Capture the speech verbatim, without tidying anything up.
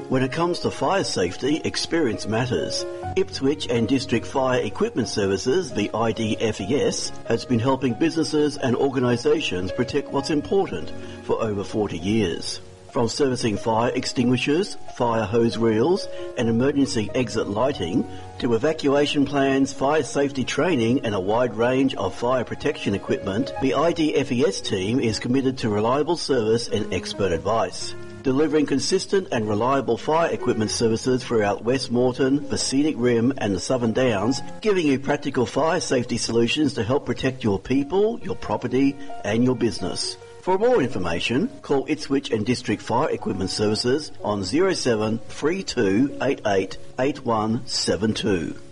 When it comes to fire safety, experience matters. Ipswich and District Fire Equipment Services, the I D F E S, has been helping businesses and organisations protect what's important for over forty years. From servicing fire extinguishers, fire hose reels and emergency exit lighting to evacuation plans, fire safety training and a wide range of fire protection equipment, the I D F E S team is committed to reliable service and expert advice, delivering consistent and reliable fire equipment services throughout West Moreton, the Scenic Rim and the Southern Downs, giving you practical fire safety solutions to help protect your people, your property and your business. For more information, call Ipswich and District Fire Equipment Services on zero seven three two eight eight eight one seven two.